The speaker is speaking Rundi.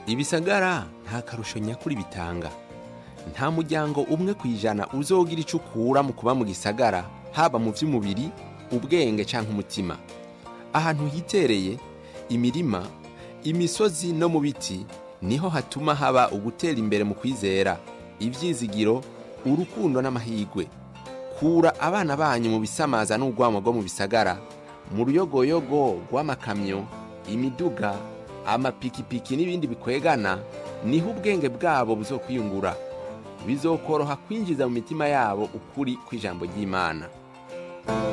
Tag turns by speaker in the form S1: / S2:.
S1: Ibisagara nta karusho nyakuri bitanga. Nta muryango umwe kwijana uzogira ico ukura mu kuba mu gisagara, haba mu vy'umubiri, ubwenge canke umutima. Ahantu hitereye, imirima, imisozi no mu biti, niho hatuma haba ugutera imbere mu kwizera, ivyizigiro, urukundo n'amahigwe. Kura abana banyu mu bisamaza n'urwamo rwo mu bisagara, mu ruyogoyogo rw'amakamyo, imiduga, amapikipiki n'ibindi bikwegana, niho ubwenge bwabo buzokwiyungura. Bizokoroha kwinjiza mu mitima yabo ukuri kw'ijambo ry'Imana.